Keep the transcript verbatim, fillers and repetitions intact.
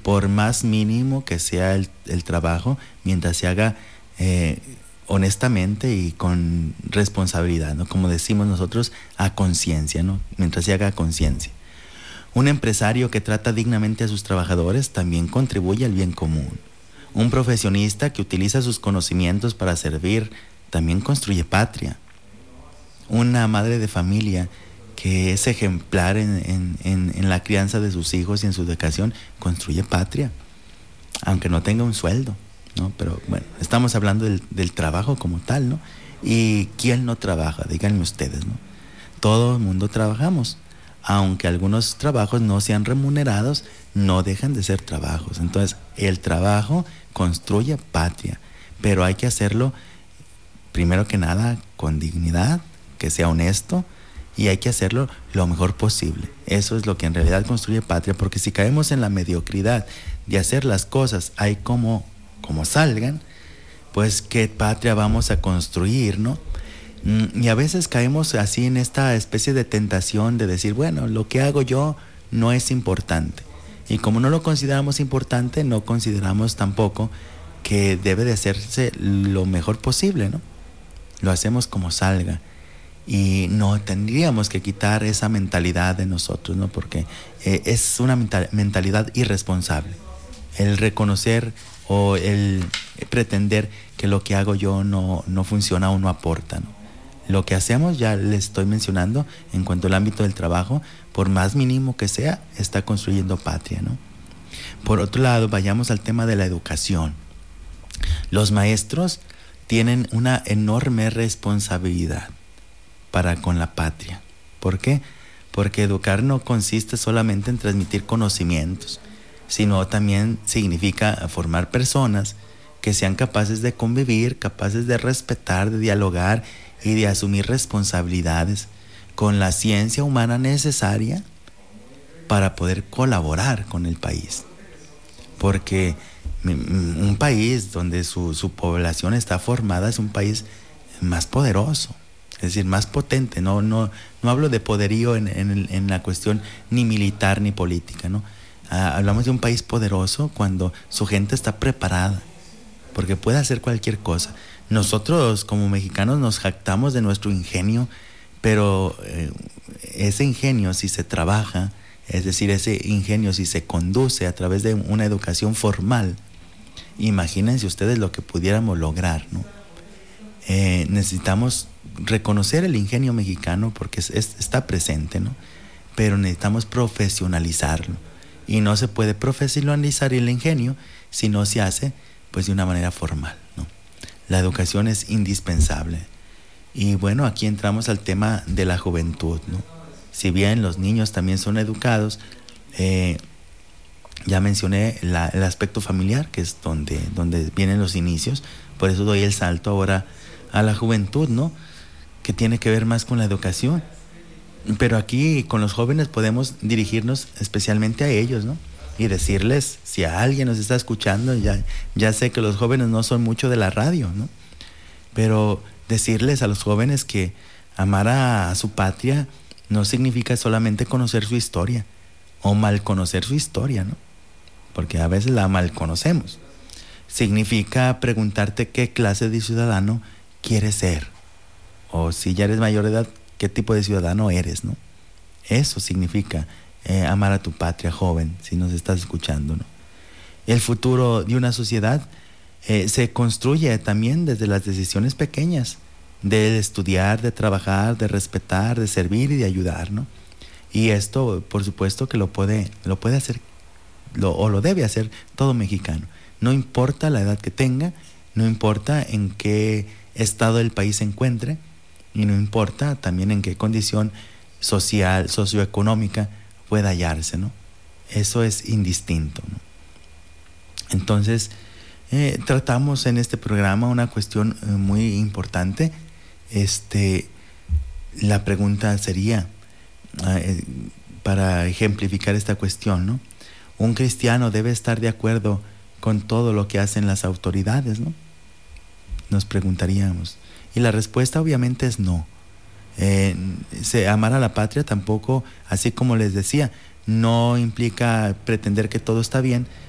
por más mínimo que sea el, el trabajo, mientras se haga eh, honestamente y con responsabilidad, ¿no? Como decimos nosotros, a conciencia, ¿no? Mientras se haga a conciencia. Un empresario que trata dignamente a sus trabajadores también contribuye al bien común. Un profesionista que utiliza sus conocimientos para servir también construye patria. Una madre de familia que es ejemplar en, en, en, en la crianza de sus hijos y en su educación construye patria, aunque no tenga un sueldo, ¿no? Pero bueno, estamos hablando del, del trabajo como tal, ¿no? ¿Y quién no trabaja? Díganme ustedes, ¿no? Todo el mundo trabajamos. Aunque algunos trabajos no sean remunerados, no dejan de ser trabajos. Entonces, el trabajo construye patria, pero hay que hacerlo, primero que nada, con dignidad, que sea honesto, y hay que hacerlo lo mejor posible. Eso es lo que en realidad construye patria, porque si caemos en la mediocridad de hacer las cosas ahí como, como salgan, pues qué patria vamos a construir, ¿no? Y a veces caemos así en esta especie de tentación de decir, bueno, lo que hago yo no es importante. Y como no lo consideramos importante, no consideramos tampoco que debe de hacerse lo mejor posible, ¿no? Lo hacemos como salga. Y no tendríamos que quitar esa mentalidad de nosotros, ¿no? Porque eh, es una mental- mentalidad irresponsable. El reconocer o el pretender que lo que hago yo no, no funciona o no aporta, ¿no? Lo que hacemos, ya les estoy mencionando, en cuanto al ámbito del trabajo, por más mínimo que sea, está construyendo patria, ¿no? Por otro lado, vayamos al tema de la educación. Los maestros tienen una enorme responsabilidad para con la patria. ¿Por qué? Porque educar no consiste solamente en transmitir conocimientos, sino también significa formar personas que sean capaces de convivir, capaces de respetar, de dialogar y de asumir responsabilidades con la ciencia humana necesaria para poder colaborar con el país. Porque un país donde su, su población está formada es un país más poderoso, es decir, más potente. No, no, no hablo de poderío en, en, en la cuestión ni militar ni política, ¿no? Ah, hablamos de un país poderoso cuando su gente está preparada, porque puede hacer cualquier cosa. Nosotros como mexicanos nos jactamos de nuestro ingenio, pero eh, ese ingenio, si se trabaja, es decir, ese ingenio si se conduce a través de una educación formal, imagínense ustedes lo que pudiéramos lograr, ¿no? Eh, necesitamos reconocer el ingenio mexicano porque es, es, está presente, ¿no? Pero necesitamos profesionalizarlo, y no se puede profesionalizar el ingenio si no se hace pues de una manera formal, ¿no? La educación es indispensable. Y bueno, aquí entramos al tema de la juventud, ¿no? Si bien los niños también son educados, eh, ya mencioné la, el aspecto familiar, que es donde, donde vienen los inicios. Por eso doy el salto ahora a la juventud, ¿no? Que tiene que ver más con la educación. Pero aquí con los jóvenes podemos dirigirnos especialmente a ellos, ¿no? Y decirles, si a alguien nos está escuchando, ya, ya sé que los jóvenes no son mucho de la radio, ¿no? Pero decirles a los jóvenes que amar a, a su patria no significa solamente conocer su historia o mal conocer su historia, ¿no? Porque a veces la mal conocemos. Significa preguntarte qué clase de ciudadano quieres ser, o si ya eres mayor de edad, qué tipo de ciudadano eres, ¿no? Eso significa eh, amar a tu patria, joven, si nos estás escuchando, ¿no? El futuro de una sociedad eh, se construye también desde las decisiones pequeñas, de estudiar, de trabajar, de respetar, de servir y de ayudar, ¿no? Y esto, por supuesto, que lo puede, lo puede hacer, lo, o lo debe hacer todo mexicano. No importa la edad que tenga, no importa en qué estado del país se encuentre, y no importa también en qué condición social, socioeconómica pueda hallarse, ¿no? Eso es indistinto, ¿no? Entonces, eh, tratamos en este programa una cuestión eh, muy importante. Este, la pregunta sería, eh, para ejemplificar esta cuestión, ¿no? Un cristiano debe estar de acuerdo con todo lo que hacen las autoridades, ¿no? Nos preguntaríamos. Y la respuesta obviamente es no. Eh, se, amar a la patria tampoco, así como les decía, no implica pretender que todo está bien,